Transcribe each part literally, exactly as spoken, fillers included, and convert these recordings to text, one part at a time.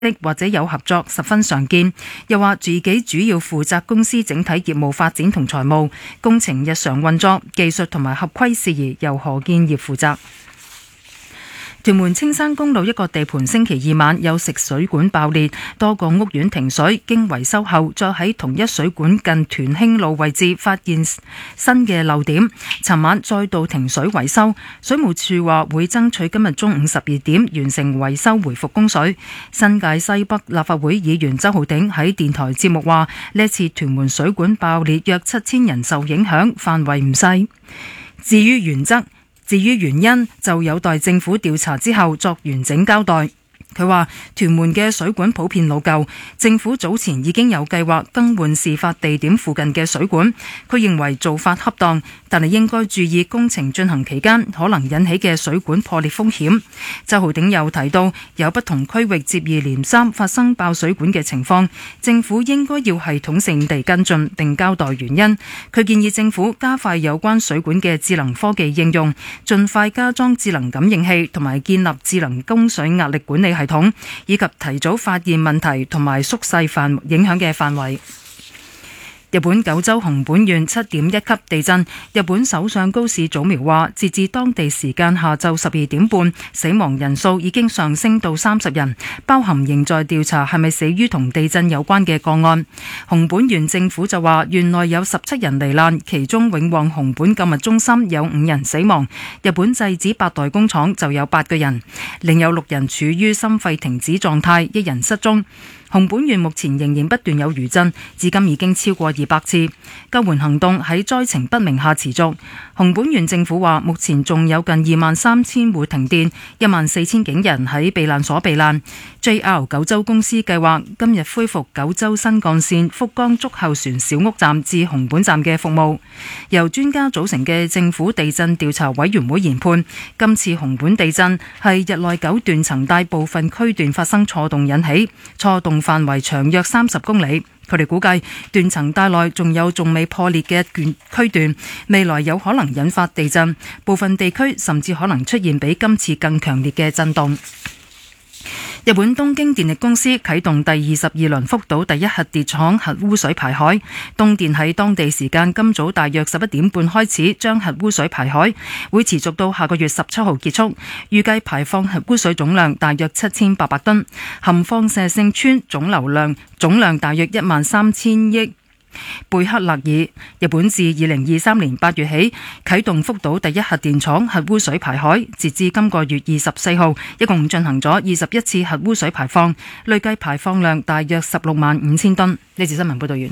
或者有合作十分常見。又話自己主要負責公司整體業務發展同財務、工程日常運作、技術同埋合規事宜由何建業負責。屯門青山公路一個地盤星期二晚有食水管爆裂，多個屋苑停水，經維修後再喺同一水管近屯興路位置發現新嘅漏點，尋晚再度停水維修。水務署話會爭取今日中午十二點完成維修，回復供水。新界西北立法會議員周浩鼎喺電台節目話，呢次屯門水管爆裂約七千人受影響，範圍唔細。至於原則至於原因，就有待政府調查之後作完整交代。佢話屯門嘅水管普遍老舊，政府早前已經有計劃更換事發地點附近嘅水管。佢認為做法恰當，但係應該注意工程進行期間可能引起嘅水管破裂風險。周浩鼎又提到，有不同區域接二連三發生爆水管嘅情況，政府應該要系統性地跟進並交代原因。佢建議政府加快有關水管嘅智能科技應用，盡快加裝智能感應器同埋建立智能供水壓力管理系統，以及提早發現問題同埋縮細範影響嘅範圍。日本九州熊本縣七點一級地震，日本首相高市早苗話，截至當地時間下晝十二點半，死亡人數已經上升到三十人，包含仍在調查係咪死於同地震有關嘅個案。熊本縣政府就話，縣內有十七人罹難，其中永旺熊本購物中心有五人死亡，日本製紙八代工廠就有八個人，另有六人處於心肺停止狀態，一人失蹤。熊本縣目前仍然不斷有餘震，至今已經超過二百次。救援行動喺災情不明下持續。熊本縣政府話，目前仲有近二萬三千戶停電，一萬四千幾人喺避難所避難。J R 九州公司計劃今日恢復九州新幹線福岡竹後船小屋站至熊本站嘅服務。由專家組成嘅政府地震調查委員會研判，今次熊本地震係日內九斷層帶部分區段發生錯動引起，錯動範圍長約三十公里。佢哋估計斷層帶內仲有仲未破裂嘅區段，未來有可能引發地震，部分地區甚至可能出現比今次更強烈嘅震動。日本東京電力公司啟動第二十二輪福島第一核電廠核污水排海，東電喺當地時間今早大約十一點半開始將核污水排海，會持續到下個月十七號結束，預計排放核污水總量大約七千八百噸，含放射性氚總流量總量大約一萬三千億貝克勒爾。日本自二零二三年八月起啟動福島第一核電廠核污水排海，截至今個月二十四號，一共進行咗二十一次核污水排放，累計排放量大約十六萬五千噸。呢次新聞報道完。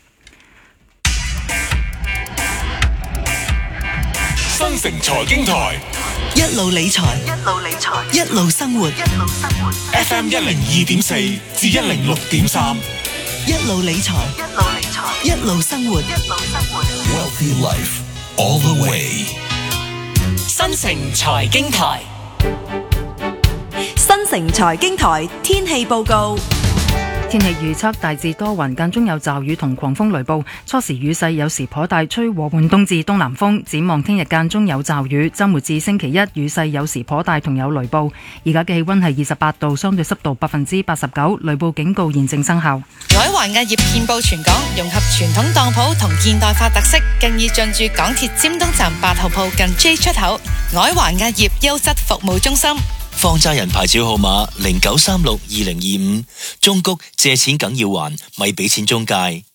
新城財經台， 一路理財， 一路理財， 一路生活， 一路生活。 F M 一零二點四至一零六點三。 一路理財， 一路理財， 一路生活， 一路生活。 Wealthy life all the way。 新城財經台， 新城財經台天氣報告。 天氣預測大致多雲，間中有驟雨同狂風雷暴，初時雨勢有時頗大，吹和緩東至東南風。展望聽日間中有驟雨，週末至星期一雨勢有時頗大同有雷暴。而家嘅氣溫係二十八度，相對濕度百分之八十九，雷暴警告現正生效。 海環壓業遍佈全港，融合傳統當鋪同現代化特色，更已進駐港鐵尖東站八號鋪近 J 出口。海環壓業優質服務中心。 放債人牌照號碼零九三六二零二五，中谷借錢梗要還，咪俾錢中介。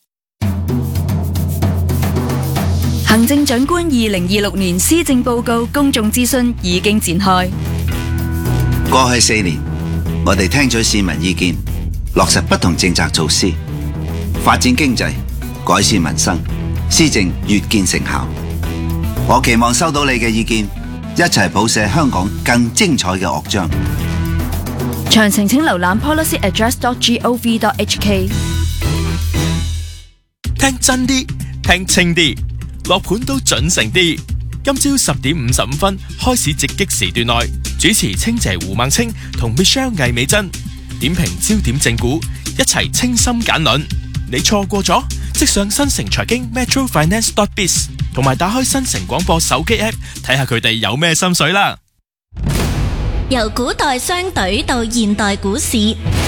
行政長官二零二六年施政報告公眾諮詢已經展開。 過去四年，我哋聽取市民意見，落實不同政策措施，發展經濟，改善民生，施政越見成效。我期望收到你嘅意見，一齊譜寫香港更精彩嘅樂章。 詳情請瀏覽 policy address dot gov dot hk。 聽真啲，聽清啲，落盤都準成啲。今朝十點五十五分開始直擊時段內，主持清姐胡孟青同 Michelle 魏美珍點評焦點正股，一齊清心簡論。你錯過咗，即上新城財經 metro finance dot biz。同埋打開新城廣播手機 app， 睇下佢哋有咩心水啦。 由古代商隊到現代股市，